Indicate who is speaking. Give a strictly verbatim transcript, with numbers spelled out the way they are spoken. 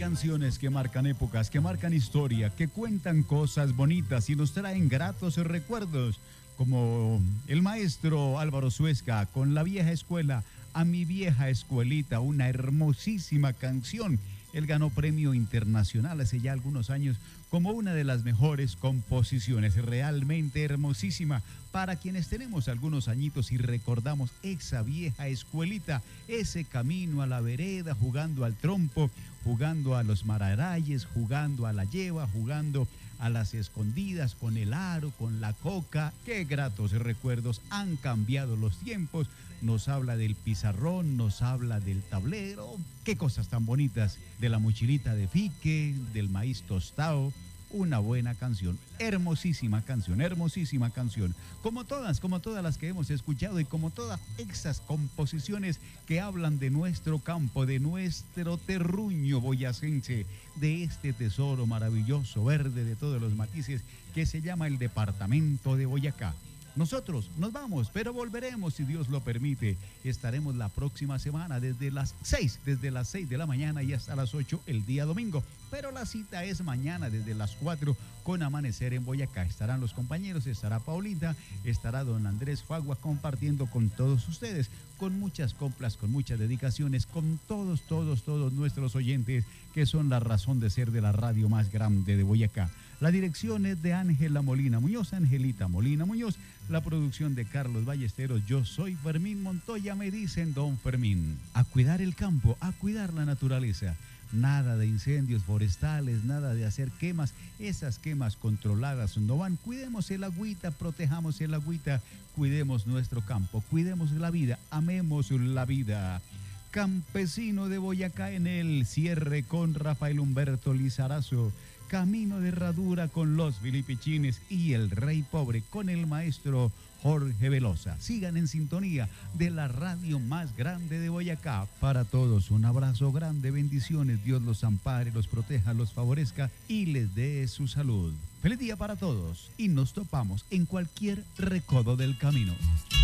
Speaker 1: canciones que marcan épocas, que marcan historia, que cuentan cosas bonitas y nos traen gratos recuerdos, como el maestro Álvaro Suezca con La Vieja Escuela, A mi vieja escuelita, una hermosísima canción. Él ganó premio internacional hace ya algunos años como una de las mejores composiciones, realmente hermosísima. Para quienes tenemos algunos añitos y recordamos esa vieja escuelita, ese camino a la vereda, jugando al trompo, jugando a los mararayes, jugando a la lleva, jugando a las escondidas, con el aro, con la coca. Qué gratos recuerdos. Han cambiado los tiempos. Nos habla del pizarrón, nos habla del tablero. Qué cosas tan bonitas. De la mochilita de fique, del maíz tostado. Una buena canción, hermosísima canción, hermosísima canción. Como todas, como todas las que hemos escuchado y como todas esas composiciones que hablan de nuestro campo, de nuestro terruño boyacense, de este tesoro maravilloso, verde de todos los matices que se llama el departamento de Boyacá. Nosotros nos vamos, pero volveremos si Dios lo permite. Estaremos la próxima semana desde las seis, desde las seis de la mañana y hasta las ocho el día domingo. Pero la cita es mañana desde las cuatro con Amanecer en Boyacá. Estarán los compañeros, estará Paulita, estará don Andrés Fagua compartiendo con todos ustedes, con muchas compras, con muchas dedicaciones, con todos, todos, todos nuestros oyentes que son la razón de ser de la radio más grande de Boyacá. La dirección es de Ángela Molina Muñoz, Angelita Molina Muñoz. La producción de Carlos Ballesteros. Yo soy Fermín Montoya, me dicen don Fermín. A cuidar el campo, a cuidar la naturaleza. Nada de incendios forestales, nada de hacer quemas. Esas quemas controladas no van. Cuidemos el agüita, protejamos el agüita, cuidemos nuestro campo, cuidemos la vida, amemos la vida. Campesino de Boyacá en el cierre con Rafael Humberto Lizarazo. Camino de Herradura con los Filipichines y el Rey Pobre con el maestro Jorge Velosa. Sigan en sintonía de la radio más grande de Boyacá. Para todos un abrazo grande, bendiciones, Dios los ampare, los proteja, los favorezca y les dé su salud. Feliz día para todos y nos topamos en cualquier recodo del camino.